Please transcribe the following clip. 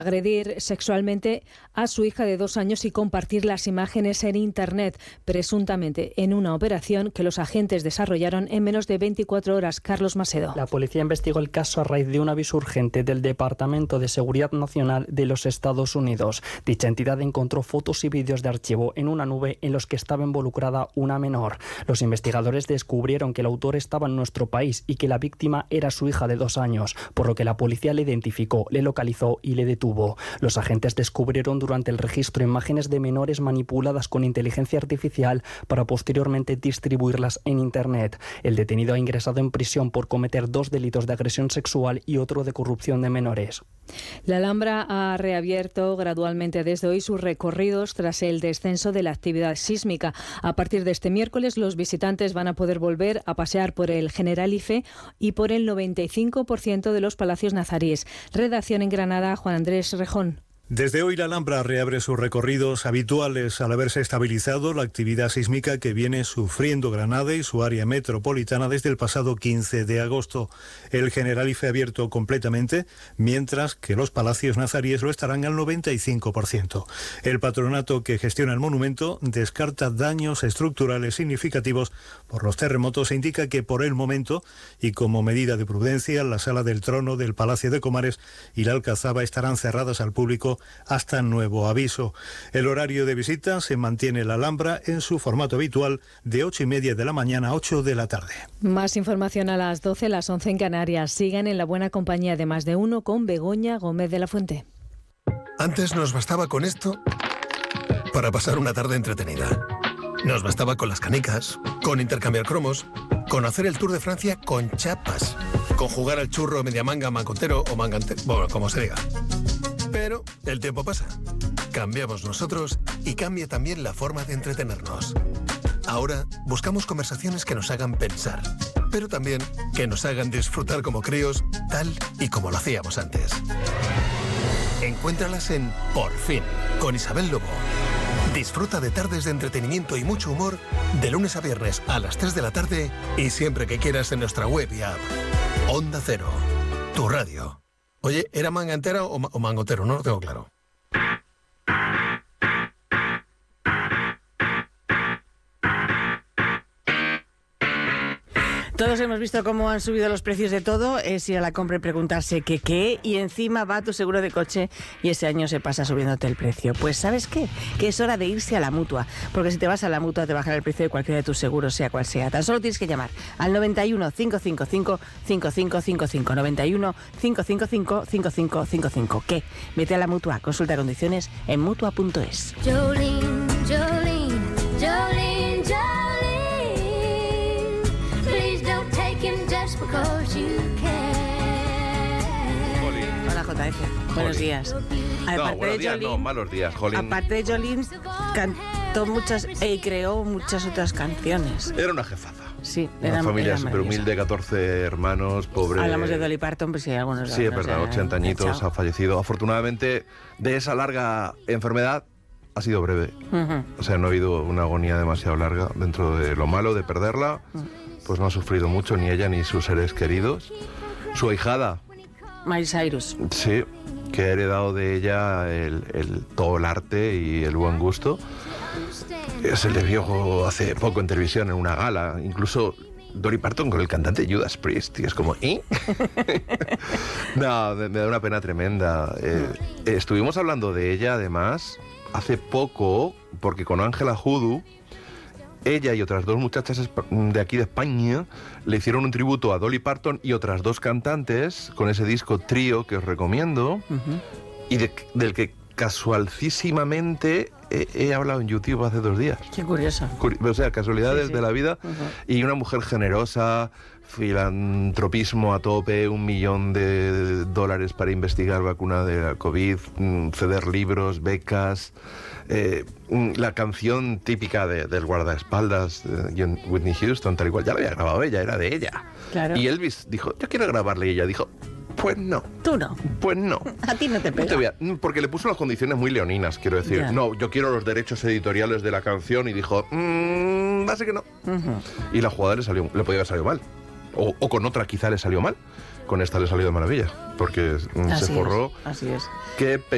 agredir sexualmente a su hija de 2 años y compartir las imágenes en Internet, presuntamente en una operación que los agentes desarrollaron en menos de 24 horas. Carlos Macedo. La policía investigó el caso a raíz de un aviso urgente del Departamento de Seguridad Nacional de los Estados Unidos. Dicha entidad encontró fotos y vídeos de archivo en una nube en los que estaba involucrada una menor. Los investigadores descubrieron que el autor estaba en nuestro país y que la víctima era su hija de 2 años, por lo que la policía le identificó, le localizó y le detuvo. Los agentes descubrieron durante el registro imágenes de menores manipuladas con inteligencia artificial para posteriormente distribuirlas en Internet. El detenido ha ingresado en prisión por cometer 2 delitos de agresión sexual y otro de corrupción de menores. La Alhambra ha reabierto gradualmente desde hoy sus recorridos tras el descenso de la actividad sísmica. A partir de este miércoles, los visitantes van a poder volver a pasear por el Generalife y por el 95% de los palacios nazaríes. Redacción en Granada, Juan Andrés Rejón. Desde hoy la Alhambra reabre sus recorridos habituales al haberse estabilizado la actividad sísmica que viene sufriendo Granada y su área metropolitana desde el pasado 15 de agosto. El Generalife abierto completamente, mientras que los palacios nazaríes lo estarán al 95%. El patronato que gestiona el monumento descarta daños estructurales significativos por los terremotos e indica que por el momento y como medida de prudencia la Sala del Trono del Palacio de Comares y la Alcazaba estarán cerradas al público hasta nuevo aviso. El horario de visita se mantiene en la Alhambra en su formato habitual de 8:30 de la mañana a 8 de la tarde. Más información a las 12, las 11 en Canarias. Sigan en la buena compañía de Más de Uno con Begoña Gómez de la Fuente. Antes nos bastaba con esto para pasar una tarde entretenida. Nos bastaba con las canicas, con intercambiar cromos, con hacer el Tour de Francia con chapas, con jugar al churro media manga, mangotero o mangante, bueno, como se diga. Pero el tiempo pasa. Cambiamos nosotros y cambia también la forma de entretenernos. Ahora buscamos conversaciones que nos hagan pensar, pero también que nos hagan disfrutar como críos, tal y como lo hacíamos antes. Encuéntralas en Por Fin, con Isabel Lobo. Disfruta de tardes de entretenimiento y mucho humor de lunes a viernes a las 3 de la tarde y siempre que quieras en nuestra web y app. Onda Cero, tu radio. Oye, ¿era manga entera o mangotero? No lo tengo claro. Todos hemos visto cómo han subido los precios de todo, es ir a la compra y preguntarse qué, y encima va tu seguro de coche y ese año se pasa subiéndote el precio. Pues ¿sabes qué? Que es hora de irse a la Mutua, porque si te vas a la Mutua te bajará el precio de cualquiera de tus seguros, sea cual sea. Tan solo tienes que llamar al 91 555 5555, 91 555 5555. ¿Qué? Vete a la Mutua, consulta condiciones en Mutua.es. Jolene, Jolene, Jolene, Jolene. Hola JF, buenos días. No, buenos días, no, malos días, Jolín. Aparte de Jolene, cantó muchas y creó muchas otras canciones. Era una jefaza. Sí, una familia súper humilde, 14 hermanos, pobre. Hablamos de Dolly Parton, pues sí, hay algunos. Sí, es verdad, 80 añitos, ha fallecido. Afortunadamente, de esa larga enfermedad, ha sido breve. O sea, no ha habido una agonía demasiado larga dentro de lo malo de perderla. Pues no ha sufrido mucho ni ella ni sus seres queridos. Su ahijada, Miley Cyrus. Sí, que ha heredado de ella todo el arte y el buen gusto. Se le vio hace poco en televisión en una gala, incluso Dolly Parton con el cantante Judas Priest, y es como, ¿eh? No, me da una pena tremenda. Estuvimos hablando de ella, además, hace poco, porque con Ángela Hoodoo, ella y otras 2 muchachas de aquí de España le hicieron un tributo a Dolly Parton y otras 2 cantantes con ese disco Trío que os recomiendo, y del que casualísimamente he hablado en YouTube hace 2 días. Qué curioso. O sea, casualidades de la vida. Y una mujer generosa, filantropismo a tope, $1 millón para investigar vacuna de la COVID, ceder libros, becas, la canción típica del guardaespaldas de Whitney Houston, tal y cual, ya la había grabado ella, era de ella. Claro. Y Elvis dijo, yo quiero grabarle, y ella dijo, pues no. Tú no. Pues no. A ti no te pega. No te voy a, porque le puso las condiciones muy leoninas, quiero decir. Ya. No, yo quiero los derechos editoriales de la canción, y dijo, así que no. Y la jugada le podía haber salido mal. O con otra quizá le salió mal. Con esta le salió de maravilla, porque se forró. Así es. Qué